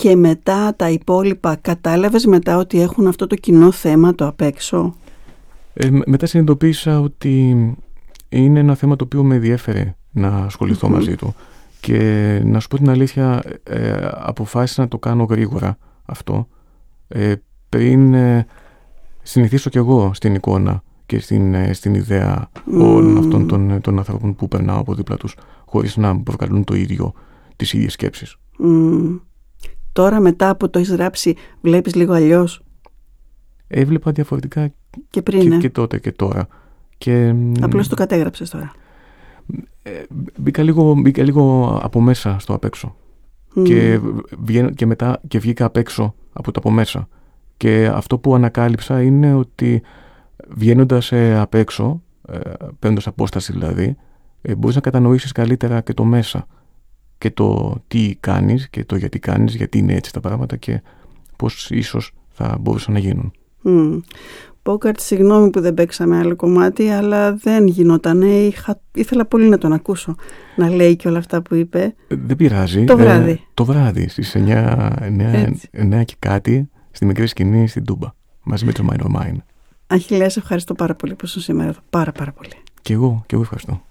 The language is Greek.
Και μετά τα υπόλοιπα, κατάλαβες μετά ότι έχουν αυτό το κοινό θέμα το απ' έξω? Μετά συνειδητοποίησα ότι είναι ένα θέμα το οποίο με ενδιέφερε να ασχοληθώ μαζί του. Και να σου πω την αλήθεια, αποφάσισα να το κάνω γρήγορα αυτό, πριν συνηθίσω κι εγώ στην εικόνα και στην ιδέα όλων αυτών των ανθρώπων που περνάω από δίπλα τους, χωρίς να προκαλούν το ίδιο, τις ίδιες σκέψεις. Τώρα μετά που το έχεις γράψει, βλέπεις λίγο αλλιώς? Έβλεπα διαφορετικά και πριν, και τότε και τώρα. Απλώς το κατέγραψες τώρα. Μπήκα λίγο από μέσα στο απ' έξω. Και μετά και βγήκα απ' έξω από το από μέσα. Και αυτό που ανακάλυψα είναι ότι βγαίνοντας απ' έξω, παίρνοντας απόσταση δηλαδή, μπορείς να κατανοήσεις καλύτερα και το μέσα. Και το τι κάνεις και το γιατί κάνεις, γιατί είναι έτσι τα πράγματα και πώς ίσως θα μπορούσαν να γίνουν. Πόκαρτ, συγγνώμη που δεν παίξαμε άλλο κομμάτι, αλλά δεν γινότανε. Ήθελα πολύ να τον ακούσω να λέει και όλα αυτά που είπε. Δεν πειράζει. Το βράδυ στις 9 και κάτι, στη μικρή σκηνή στην Τούμπα, μαζί με το Minor Mine. Αχιλλέα, ευχαριστώ πάρα πολύ που ήσουν σήμερα εδώ. Πάρα πολύ. Και εγώ ευχαριστώ.